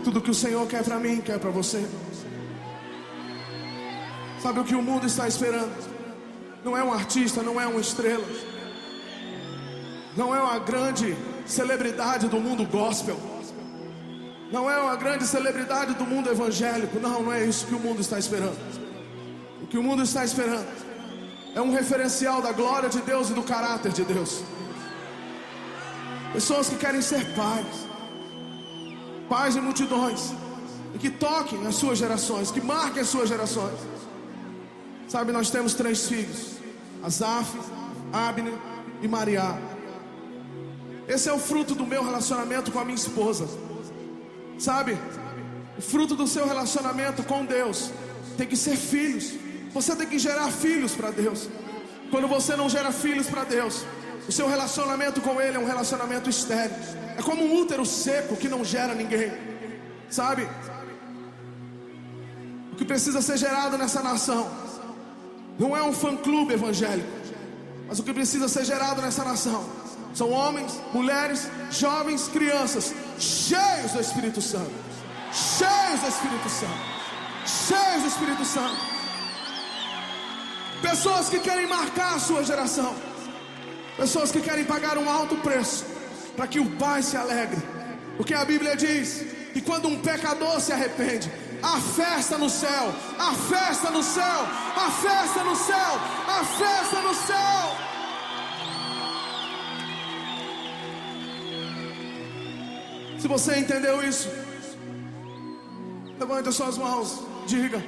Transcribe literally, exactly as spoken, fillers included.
Tudo que o Senhor quer pra mim, quer pra você. Sabe o que o mundo está esperando? Não é um artista, não é uma estrela, não é uma grande celebridade do mundo gospel, não é uma grande celebridade do mundo evangélico. Não, não é isso que o mundo está esperando. O que o mundo está esperando é um referencial da glória de Deus e do caráter de Deus. Pessoas que querem ser pais, pais de multidões, e que toquem as suas gerações, que marquem as suas gerações. Sabe, nós temos três filhos: Asaf, Abner e Mariá. Esse é o fruto do meu relacionamento com a minha esposa. Sabe, o fruto do seu relacionamento com Deus tem que ser filhos. Você tem que gerar filhos para Deus. Quando você não gera filhos para Deus, o seu relacionamento com Ele é um relacionamento estéril. É como um útero seco que não gera ninguém. Sabe, o que precisa ser gerado nessa nação não é um fã-clube evangélico, mas o que precisa ser gerado nessa nação são homens, mulheres, jovens, crianças cheios do Espírito Santo. Cheios do Espírito Santo. Cheios do Espírito Santo. Pessoas que querem marcar a sua geração. Pessoas que querem pagar um alto preço para que o Pai se alegre. Porque a Bíblia diz que quando um pecador se arrepende, há festa no céu, há festa no céu, há festa no céu, há festa no céu. Se você entendeu isso, levante as suas mãos, diga: